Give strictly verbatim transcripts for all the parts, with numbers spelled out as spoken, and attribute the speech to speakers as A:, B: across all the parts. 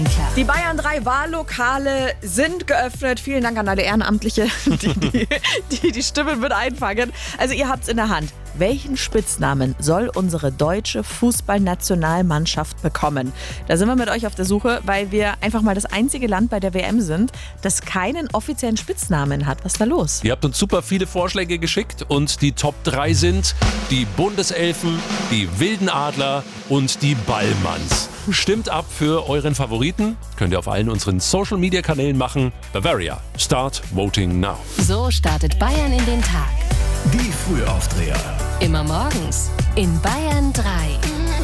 A: Die Bayern drei Wahllokale sind geöffnet. Vielen Dank an alle Ehrenamtliche, die die, die, die Stimmen mit einfangen. Also ihr habt's in der Hand. Welchen Spitznamen soll unsere deutsche Fußballnationalmannschaft bekommen? Da sind wir mit euch auf der Suche, weil wir einfach mal das einzige Land bei der W M sind, das keinen offiziellen Spitznamen hat. Was ist da los?
B: Ihr habt uns super viele Vorschläge geschickt und die Top drei sind die Bundeselfen, die Wilden Adler und die Ballmanns. Stimmt ab für euren Favoriten. Könnt ihr auf allen unseren Social-Media-Kanälen machen. Bavaria, start voting now.
C: So startet Bayern in den Tag.
D: Die Frühaufdreher.
C: Immer morgens in Bayern drei.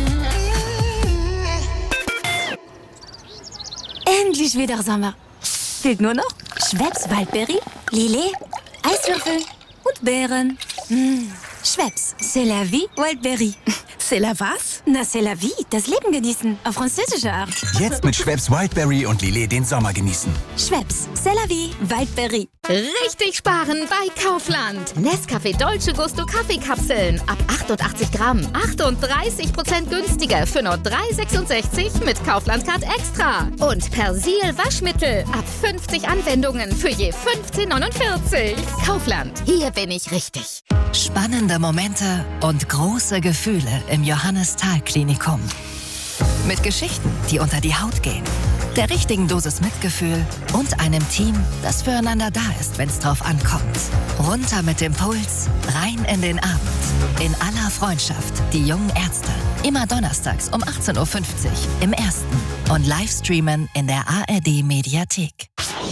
E: Endlich wieder Sommer. Fehlt nur noch Schweppes Waldbeere, Lillet, Eiswürfel und Beeren. Mmh. Schweppes, c'est la vie, Wildberry.
F: C'est la was?
E: Na, c'est la vie, das Leben genießen, auf französische Art.
D: Jetzt mit Schweppes Wildberry und Lillet den Sommer genießen.
E: Schweppes, c'est la vie, Wildberry.
G: Richtig sparen bei Kaufland. Nescafé Dolce Gusto Kaffeekapseln ab achtundachtzig Gramm. achtunddreißig Prozent günstiger für nur drei sechsundsechzig mit Kaufland Card Extra. Und Persil Waschmittel ab fünfzig Anwendungen für je fünfzehn neunundvierzig. Kaufland, hier bin ich richtig.
C: Spannende Momente und große Gefühle im Johannes-Thal-Klinikum. Mit Geschichten, die unter die Haut gehen, der richtigen Dosis Mitgefühl und einem Team, das füreinander da ist, wenn es drauf ankommt. Runter mit dem Puls, rein in den Abend. In aller Freundschaft, die jungen Ärzte. Immer donnerstags um achtzehn Uhr fünfzig im Ersten und Livestreamen in der A R D-Mediathek.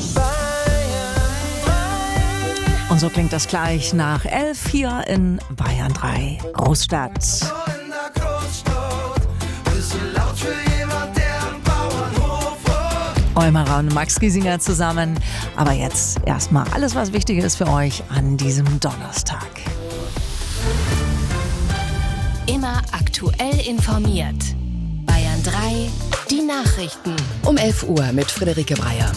F: Und so klingt das gleich nach elf hier in Bayern drei Großstadt. Eumerer und Max Giesinger zusammen. Aber jetzt erstmal alles, was wichtig ist für euch an diesem Donnerstag.
C: Immer aktuell informiert. Bayern drei, die Nachrichten.
H: Um elf Uhr mit Friederike Breyer.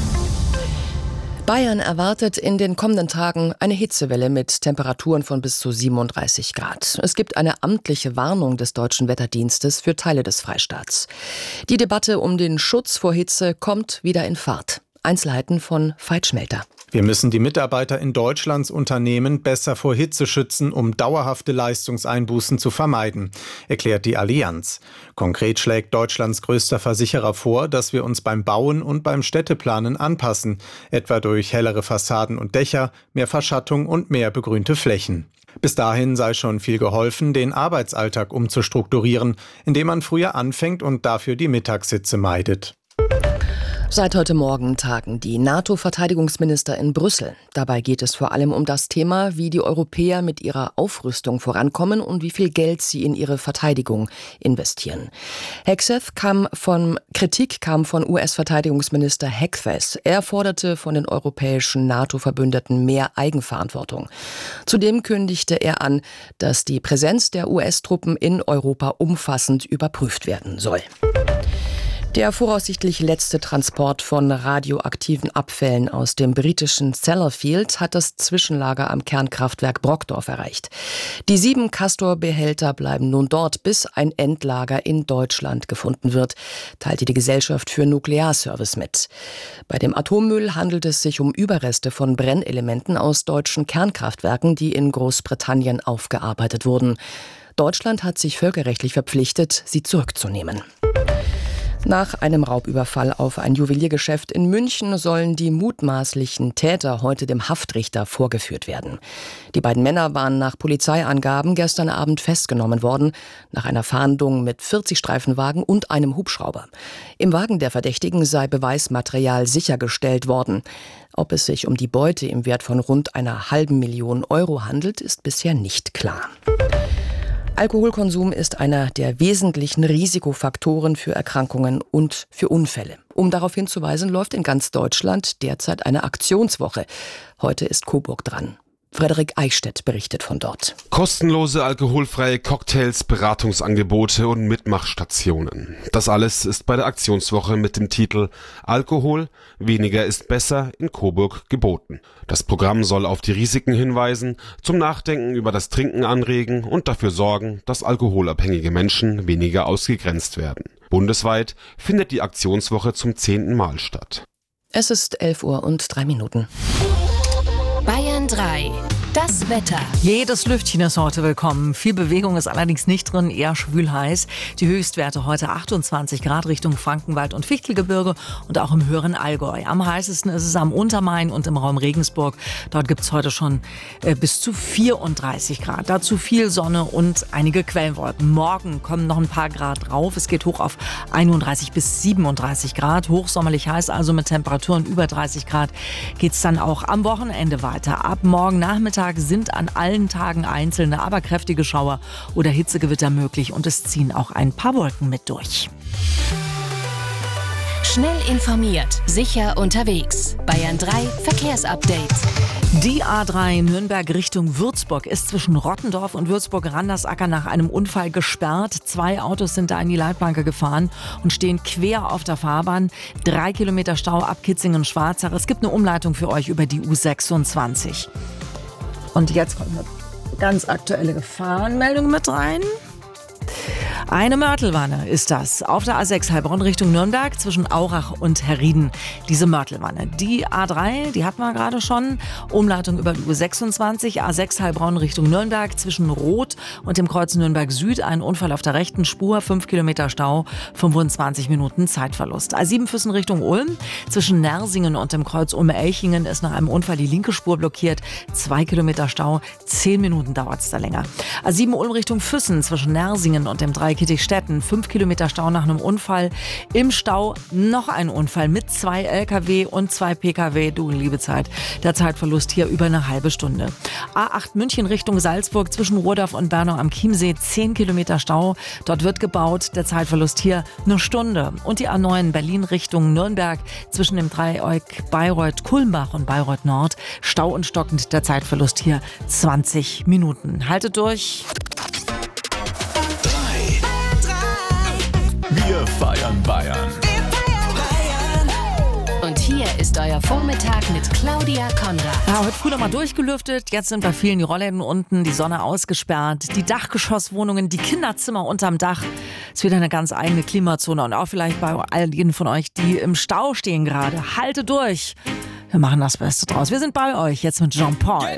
H: Bayern erwartet in den kommenden Tagen eine Hitzewelle mit Temperaturen von bis zu siebenunddreißig Grad. Es gibt eine amtliche Warnung des Deutschen Wetterdienstes für Teile des Freistaats. Die Debatte um den Schutz vor Hitze kommt wieder in Fahrt. Einzelheiten von Veit Schmelter.
I: Wir müssen die Mitarbeiter in Deutschlands Unternehmen besser vor Hitze schützen, um dauerhafte Leistungseinbußen zu vermeiden, erklärt die Allianz. Konkret schlägt Deutschlands größter Versicherer vor, dass wir uns beim Bauen und beim Städteplanen anpassen, etwa durch hellere Fassaden und Dächer, mehr Verschattung und mehr begrünte Flächen. Bis dahin sei schon viel geholfen, den Arbeitsalltag umzustrukturieren, indem man früher anfängt und dafür die Mittagshitze meidet.
H: Seit heute Morgen tagen die NATO-Verteidigungsminister in Brüssel. Dabei geht es vor allem um das Thema, wie die Europäer mit ihrer Aufrüstung vorankommen und wie viel Geld sie in ihre Verteidigung investieren. Hegseth kam von, Kritik kam von U S-Verteidigungsminister Hegseth. Er forderte von den europäischen NATO-Verbündeten mehr Eigenverantwortung. Zudem kündigte er an, dass die Präsenz der U S-Truppen in Europa umfassend überprüft werden soll. Der voraussichtlich letzte Transport von radioaktiven Abfällen aus dem britischen Sellafield hat das Zwischenlager am Kernkraftwerk Brokdorf erreicht. Die sieben Castor-Behälter bleiben nun dort, bis ein Endlager in Deutschland gefunden wird, teilte die Gesellschaft für Nuklearservice mit. Bei dem Atommüll handelt es sich um Überreste von Brennelementen aus deutschen Kernkraftwerken, die in Großbritannien aufgearbeitet wurden. Deutschland hat sich völkerrechtlich verpflichtet, sie zurückzunehmen. Nach einem Raubüberfall auf ein Juweliergeschäft in München sollen die mutmaßlichen Täter heute dem Haftrichter vorgeführt werden. Die beiden Männer waren nach Polizeiangaben gestern Abend festgenommen worden, nach einer Fahndung mit vierzig Streifenwagen und einem Hubschrauber. Im Wagen der Verdächtigen sei Beweismaterial sichergestellt worden. Ob es sich um die Beute im Wert von rund einer halben Million Euro handelt, ist bisher nicht klar. Alkoholkonsum ist einer der wesentlichen Risikofaktoren für Erkrankungen und für Unfälle. Um darauf hinzuweisen, läuft in ganz Deutschland derzeit eine Aktionswoche. Heute ist Coburg dran. Frederik Eichstädt berichtet von dort.
J: Kostenlose alkoholfreie Cocktails, Beratungsangebote und Mitmachstationen. Das alles ist bei der Aktionswoche mit dem Titel Alkohol, weniger ist besser in Coburg geboten. Das Programm soll auf die Risiken hinweisen, zum Nachdenken über das Trinken anregen und dafür sorgen, dass alkoholabhängige Menschen weniger ausgegrenzt werden. Bundesweit findet die Aktionswoche zum zehnten Mal statt.
H: Es ist elf Uhr und drei Minuten.
C: Bayern drei. Das Wetter.
F: Jedes Lüftchen ist heute willkommen. Viel Bewegung ist allerdings nicht drin, eher schwül heiß. Die Höchstwerte heute achtundzwanzig Grad Richtung Frankenwald und Fichtelgebirge und auch im höheren Allgäu. Am heißesten ist es am Untermain und im Raum Regensburg. Dort gibt es heute schon äh, bis zu vierunddreißig Grad. Dazu viel Sonne und einige Quellenwolken. Morgen kommen noch ein paar Grad drauf. Es geht hoch auf einunddreißig bis siebenunddreißig Grad. Hochsommerlich heiß, also mit Temperaturen über dreißig Grad geht es dann auch am Wochenende weiter. Ab morgen Nachmittag sind an allen Tagen einzelne, aber kräftige Schauer oder Hitzegewitter möglich und es ziehen auch ein paar Wolken mit durch.
C: Schnell informiert, sicher unterwegs. Bayern drei Verkehrsupdate.
F: Die A drei Nürnberg Richtung Würzburg ist zwischen Rottendorf und Würzburg-Randersacker nach einem Unfall gesperrt. Zwei Autos sind da in die Leitplanke gefahren und stehen quer auf der Fahrbahn. Drei Kilometer Stau ab Kitzingen-Schwarzach. Es gibt eine Umleitung für euch über die U sechsundzwanzig. Und jetzt kommt eine ganz aktuelle Gefahrenmeldung mit rein. Eine Mörtelwanne ist das. Auf der A sechs Heilbronn Richtung Nürnberg zwischen Aurach und Herrieden. Diese Mörtelwanne. Die A drei, die hatten wir gerade schon. Umleitung über die U sechsundzwanzig. A sechs Heilbronn Richtung Nürnberg zwischen Roth und dem Kreuz Nürnberg Süd. Ein Unfall auf der rechten Spur. fünf Kilometer Stau. fünfundzwanzig Minuten Zeitverlust. A sieben Füssen Richtung Ulm. Zwischen Nersingen und dem Kreuz Ulm-Elchingen ist nach einem Unfall die linke Spur blockiert. zwei Kilometer Stau. zehn Minuten dauert es da länger. A sieben Ulm Richtung Füssen zwischen Nersingen und dem Dreikittigstetten. fünf Kilometer Stau nach einem Unfall. Im Stau noch ein Unfall mit zwei L K W und zwei P K W. Du liebe Zeit. Der Zeitverlust hier über eine halbe Stunde. A acht München Richtung Salzburg zwischen Ruhdorf und Bernau am Chiemsee. zehn Kilometer Stau. Dort wird gebaut. Der Zeitverlust hier eine Stunde. Und die A neun Berlin Richtung Nürnberg zwischen dem Dreieck Bayreuth-Kulmbach und Bayreuth Nord. Stau und stockend. Der Zeitverlust hier zwanzig Minuten. Haltet durch.
D: Wir feiern Bayern.
C: Und hier ist euer Vormittag mit Claudia Konrad.
F: Ja, heute früh noch mal durchgelüftet. Jetzt sind bei vielen die Rollläden unten, die Sonne ausgesperrt, die Dachgeschosswohnungen, die Kinderzimmer unterm Dach. Ist wieder eine ganz eigene Klimazone. Und auch vielleicht bei all jenen von euch, die im Stau stehen gerade. Haltet durch. Wir machen das Beste draus. Wir sind bei euch jetzt mit Jean-Paul.